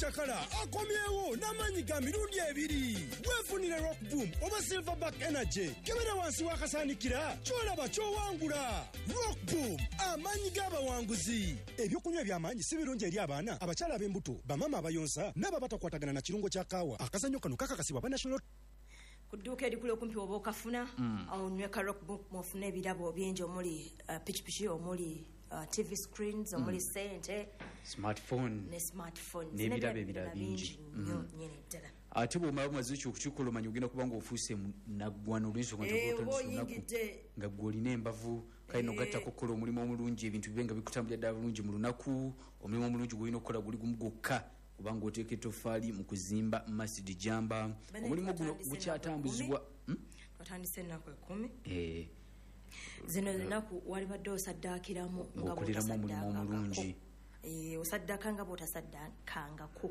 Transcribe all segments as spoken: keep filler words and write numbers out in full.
Chakala akomyewo n'amanyi ga mirundi ebiri. Weefunire Rock Boom oba Silverback Energy. Kebera wansi wakasanikira kyolaba kyowangula. Rock Boom amanyi g'abawanguzi. Ebyokunywa eby'amaanyi si birungi eri abaana, abakyala ab'embuto, bamama abayonsa n'ababatakwatagana na kirungo kya kaawa. Akazannyo kano kakakasibwa ba National kuduka edikule okumpi oba okafuna onyweka Rock Boom mufune ebirabo bingi omuli pichipichi omuli T V screens omuli sente smartphone ne smartphone n'ebirabo ebirala bingi nyene ddala ate bw'omala bumaze ekyo okukikola omanya ogenda kuba nga ofuuse naggwana olw'ensonga nga ggwe olina embavu kale n'ogattako okukola omulimu omulungi ebintu bibe nga bikutambulira ddala bulungi mu lunaku omulimu omulungi gw'olina okukola guli gumu gwokka kubanga oteeka etoffaali mu kuzimba masjidi jamba omulimu guno gukyatambuzibwa watandise ennaku ekumi zino ennaku wali badde osaddaakiramu ng'okoleramu omulimu omulungi osaddaka nga bw'otasaddakangako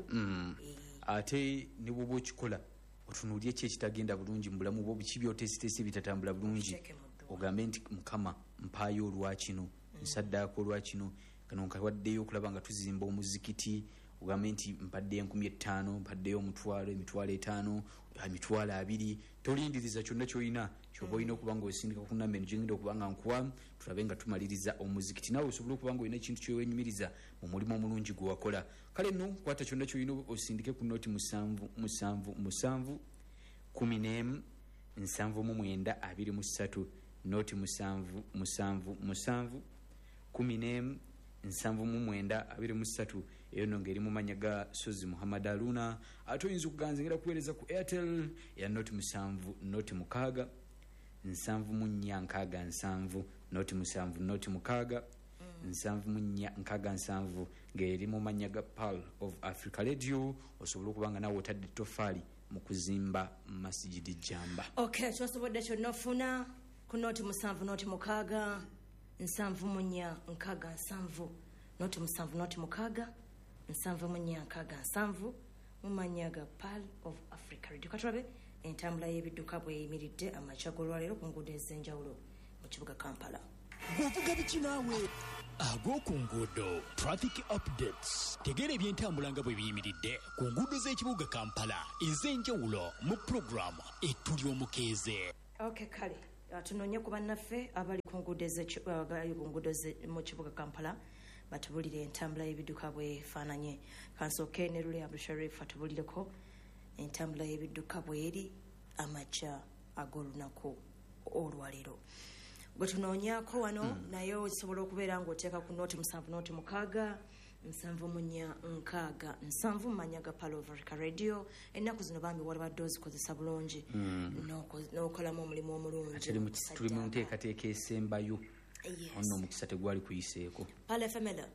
ate ne bw'oba okikola otunuulye ki ekitagenda bulungi mu bulamu bwo biki by'oteesiteese bitatambula bulungi ogambe nti mukama mpaayo olwakino nsaddaako olwakino kano nkawaddeyo okulaba nga tuzimba omuzikiti ugambe nti mpadde enkumi etaano mpaddeyo omutwalo emitwalo etaano emitwalo abiri tolindiriza kyonna kyolina kyoba olina okuba nga osindika ku nameni gyengenda okuba nga nkuwa tulabe nga tumaliriza omuzikiti nawe osobola okuba nga olina ekintu kyewenyumiriza mu mulimu omulungi gwe wakola kale nno kwata kyonna kyolina osindike ku nooti musanvu musanvu musanvu kumi n'emu nsanvu mu mwenda abiri mu ssatu nooti musanvu musanvu musanvu kumi n'emu nsanvu mu mwenda abiri mu ssatu eyo nno ng'eri mu mannya ga Sozi Muhammad Aruna ate oyinza okuganzengera kuweereza ku Airtel ya nooti musanvu nooti mukaaga nsanvu mu nnya nkaaga nsanvu nooti musanvu nooti mukaaga nsanvu mu nnya nkaaga nsanvu ng'eri mu mannya ga Pearl of Africa Radio osobola okuba nga nawe otadde ettoffaali mu kuzimba masjidi jamba. Okay, kyosobodde kyonna ofuna ku nooti musanvu nooti mukaaga nsanvu mu nnya nkaaga nsanvu nooti musanvu nooti mukaaga nsanvu mu nnya nkaaga nsanvu mu mannya ga Pearl of Africa Radio. Katulabe entambula y'ebidduka bw'eyimiridde amakya g'olwaleero ku nguudo ez'enjawulo mu kibuga Kampala. Bw'ovuga biki naawe ag'oku nguudo traffic updates tegeera ebyentambula nga bwe biyimiridde ku nguudo z'ekibuga Kampala ez'enjawulo mu puroguramu ettuli omukeeze. Okay, kale tunonye ku bannaffe abali ku nguudo mu kibuga Kampala batubulire entambula y'ebidduka bwefaananye. Kansooke ne Lule Abdusharif atubulireko entambula y'ebidduka bweri amakya ag'olunaku olwaleero. Gwe tunoonyaako wano mm. naye osobola okubeera ng'oteeka ku nooti musanvu nooti mukaaga nsanvu mu nnya nkaaga nsanvu mu mannya ga Pearl of Africa Radio. Ennaku zino bambi walabadde ozikozesa bulungi n'okolamu omulimu omulungi. Tuli mu nteekateeka esembayo ono omukisa tegwali kuyiseeko. Pale Femela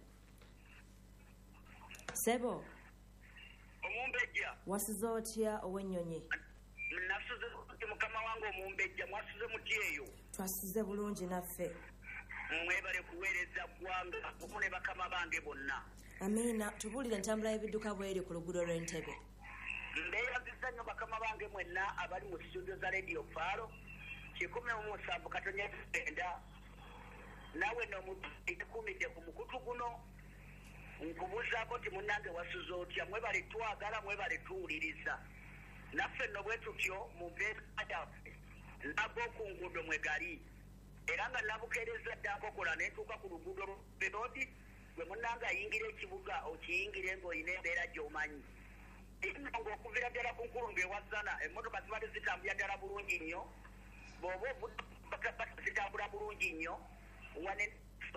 Sebo omumbejja wasize otya ow'ennyonyi? Nasuze mukama wange omumbejja mwasuze muti eyo? Twasuze bulungi naffe. Mwebale kuweereza ggwanga wamu ne bakama bange bonna. Amiina, tubuulire entambula y'ebidduka bweri ku luguudo lw'Entebbe. Mbeeyazizza nnyo bakama bange mwenna abali mu studio za Radio Faro kikumi mu musanvu katonya enda nawe nomukumidde ku mukutu guno nkubuuzaako ti munnange wasuze otya? Mwebale twagala mwebale tuwuliriza naffe nno bwe tutyo mu mbeera yaffe nag'oku nguudo mwe gali era nga nabukeereza dda nkokola netuuka ku luguudo lw'Roodi gwe munnange ayingira ekibuga okiyingire ng'olina embeera gy'omanyi ng'okuvira ddala ku nkulungu ewazana emmotoka zibadde zitambula ddala bulungi nnyo bw'oba zitambula bulungi nnyo wane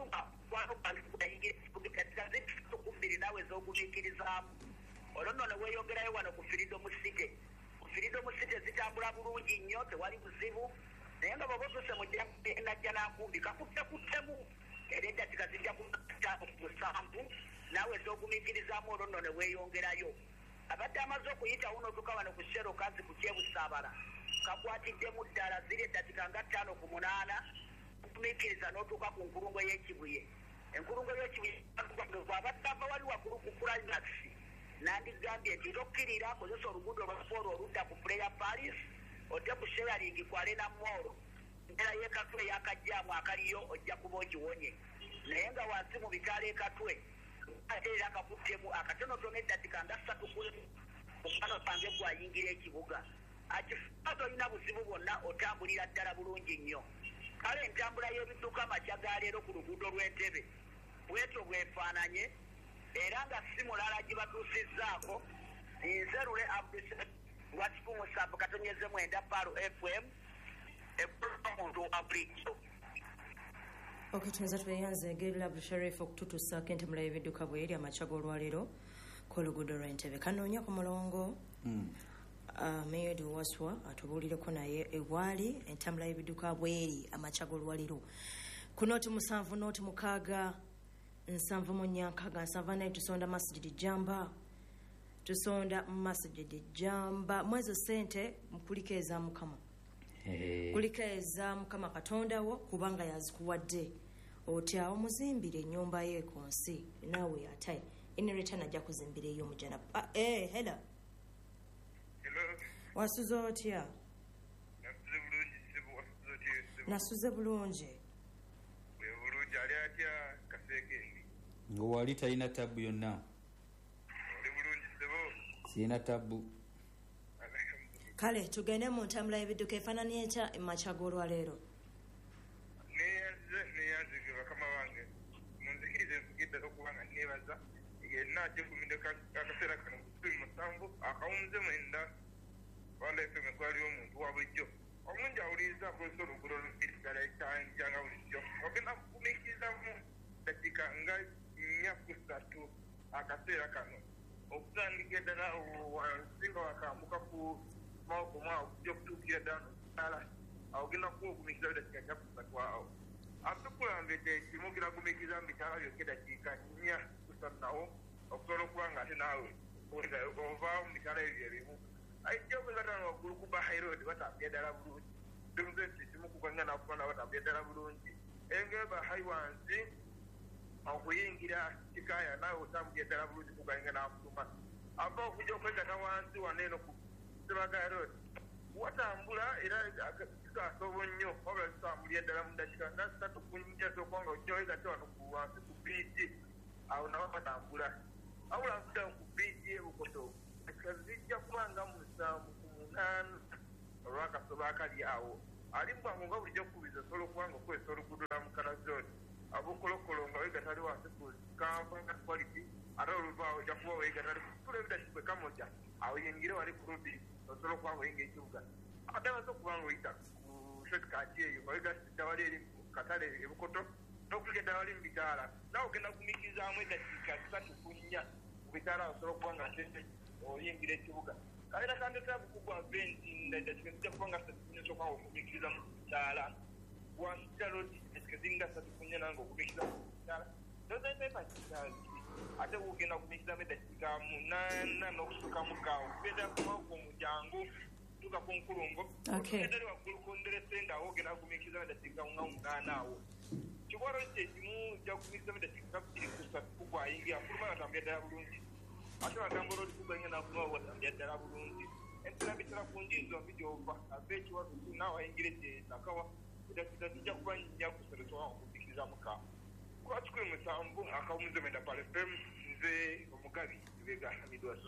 kubbiri naawe z'ogumiikirizaamu olwo nno ne weeyongerayo wano ku Freedom City. Ku Freedom City zitambula bulungi nnyo tewali buzibu naye nga bw'oba otuse mu najja nankumbi kakuttekuttemu era eddatika zijja musanvu naawe z'ogumiikirizaamu olwo nno ne weeyongerayo. Abadde amaze okuyitawo n'otuuka wano ku Shero Kazi ku Kyebusaabala kakwatiddemu ddala ziri eddatika nga ttaano ku munaana okumiikiriza n'otuuka ku nkulungo y'ekibuye. Enkulungo y'ekibuye abadde ava wali waggulu ku climax nandigambye nti tokkirira kozesa oluguudo lwa Foro oludda ku Prayer Paris ojja ku sharing ku Arena Mall embeera y'ekatwe eyakajjaamu akaliyo ojja kuba ogiwonye naye nga wansi mu bitaala ekatwe ate era akakuttemu akatonotono eddatika nga ssatu okusana osange gwayingira ekibuga akifuba tolina buzibu bwonna otambulira ddala bulungi nnyo kale entambula y'ebidduka makya ga leero ku luguudo lw'Entebbe bwetyo bwefaananye era nga si mulala gibatuusizzaako nze Lule Abdul lwakifumu sabu katonyeze mwenda Paro F M emuntu abulijjo. Okay, tuweza tubeyanze Gerila Abdul Sharif okututuusaako entambula y'ebidduka bw'eri amakya g'olwaleero ku luguudo lw'Entebbe. Kanoonya ku mulongo mm. uh, Mayodi Waswa atubuulireko naye ewaali entambula y'ebidduka bw'eri amakya g'olwaleero ku nooti musanvu nooti mukaaga nsanvu mu Nyankaga nsanvu naye tusonda Masjidi Jamba tusonda Masjidi Jamba mwezo sente mukulika eza Mukama hey. Kulika eza Mukama Katonda wo kubanga yazikuwadde otyawo muzimbire ennyumba ye ku nsi naawe ataye inireta najja kuzimbira eyo mujana ah, eh hello hello wasuze otya nasuze bulungi we bulungi ali atya kaseke ngo wali talina tabu yonna oli bulungi sebo sina tabu kale tugende mu ntambula y'ebidduka efaananye etya emakya g'olwaleero neyanze neyanze ge bakama bange munzikirize nkugidde okubanga nebaza yenna ajje kuminde akaseera kano kusumi musanvu akawunze mwenda wala efe mekwaliyo omuntu wa bulijjo omungi awuliriza akozesa oluguudo lw'eddagala ekyanjanga bulijjo ogenda kukumikirizamu dakiika nga nnya kusatu akaseera kano okutandika eddala wansinga wakambuka ku mawoko mwawo kujja okutuukira ddala nokutala awo ogenda kuba okumikiriza dakiika nnya kusatu awo atukulambedde kimu ogenda kumikiriza mu bitaala byokka dakiika nnya kusatu nawo okusobola okuba nga ate naawe ovaawo mu bitaala ebyo ebimu ajja okwegatana waggulu ku bahairod batambulya ddala bulungi bimuze nti kimu kuganga nakubana batambulya ddala bulungi engeri bahai wansi okuyingira kikaya naawe otambulya ddala bulungi kuganga nakutuma ava okujja okwegata wansi waneeno ku Sebaga Road watambula era kikasobo nnyo wabula zitambulya ddala mu dakiika nga zitatu ku nnya z'okuba nga ojja wegate wano ku wansi ku biiji awo nawo batambula wabula nkuda ku biiji ebukoto zijja kubanga musanvu ku munaana olwakasoba akali awo ali bwangu nga bulijjo kubiza osobola okuba nga okwesa oluguudo lwa Mukana zone abukolokolo nga weegatali wansi ku kampanga quality ate oluvaawo ojja kuba weegatali kutula ebidakibwe kamoja awo yingire wali ku rubi osobola okuba nga oyinga ekibuga ate baza okuba nga oyita ku shortcut eyo nga weegatira eddawali eri mu katale ebukoto n'okulika eddawali mu bitaala nawe ogenda kumikirizaamu eddakiika zisatu ku nnya mu bitaala osobola okuba nga tete oyingira ekibuga kalera kandetera bukugwa venti ndakiika zijja kuba nga satukunya soka nga okumikiriza mu bitaala wasita rodi ekiika ziringa satukunya nange okumikiriza mu bitaala nozaipepakitaali ate wogenda kumikirizamu eddakiika munaana n'okusukkamu kaawo kubeera kumawuka omulyango tuka ku nkulungo edali waggulu ku nderese ngaawo ogenda kumikirizamu eddakiika nga munaana awo kikwalo kyekimu ojja kumikirizamu eddakiika bbiri kusatu kugwayingira kuluma batambulya ddala bulungi ate bagamba olwoli kuganya nakuba watambulya ddala bulungi entera bitera ku nji zombi gyova ava ekiwazo naawayingira ekyetakawa eddakiika zijja kuba nnya kusatu soka okumikirizamu kaawo kwa kikumi musanvu akawunze mwenda Paro F M nze omugabi bega midwasa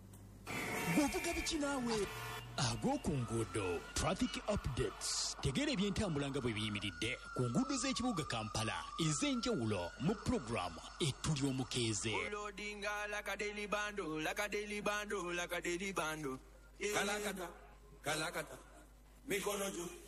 bw'ovuga biki naawe ag'oku nguudo traffic updates tegeera ebyentambula nga bwe biyimiridde ku nguudo z'ekibuga Kampala ez'enjawulo mu puroguramu ettuli omukeeze Loadinga like a daily bando, like a daily bando, like a daily bando. Kalakata, kalakata, mikono juu.